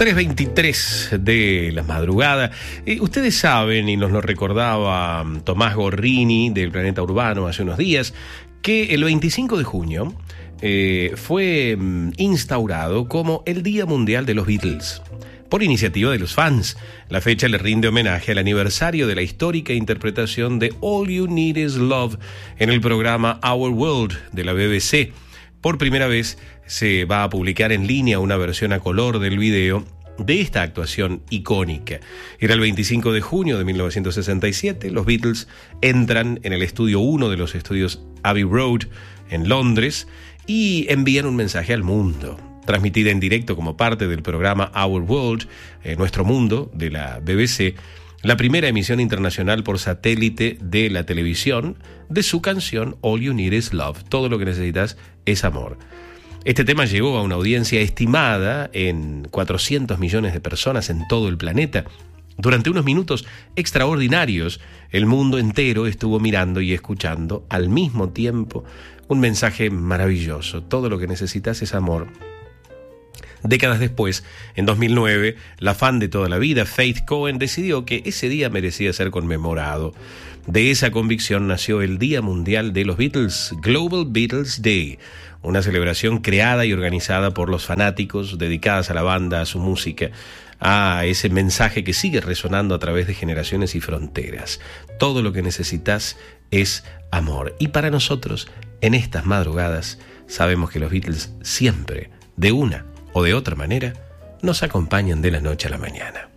3:23 de la madrugada. Ustedes saben, y nos lo recordaba Tomás Gorrini del Planeta Urbano hace unos días, que el 25 de junio fue instaurado como el Día Mundial de los Beatles, por iniciativa de los fans. La fecha le rinde homenaje al aniversario de la histórica interpretación de All You Need Is Love en el programa Our World de la BBC. Por primera vez se va a publicar en línea una versión a color del video de esta actuación icónica. Era el 25 de junio de 1967, los Beatles entran en el estudio 1 de los estudios Abbey Road en Londres y envían un mensaje al mundo. Transmitida en directo como parte del programa Our World, Nuestro Mundo, de la BBC, la primera emisión internacional por satélite de la televisión de su canción All You Need Is Love, todo lo que necesitas es amor. Este tema llegó a una audiencia estimada en 400 millones de personas en todo el planeta. Durante unos minutos extraordinarios, el mundo entero estuvo mirando y escuchando al mismo tiempo un mensaje maravilloso. Todo lo que necesitas es amor. Décadas después, en 2009, la fan de toda la vida, Faith Cohen, decidió que ese día merecía ser conmemorado. De esa convicción nació el Día Mundial de los Beatles, Global Beatles Day, una celebración creada y organizada por los fanáticos, dedicadas a la banda, a su música, a ese mensaje que sigue resonando a través de generaciones y fronteras. Todo lo que necesitas es amor. Y para nosotros, en estas madrugadas, sabemos que los Beatles siempre, de una o de otra manera, nos acompañan de la noche a la mañana.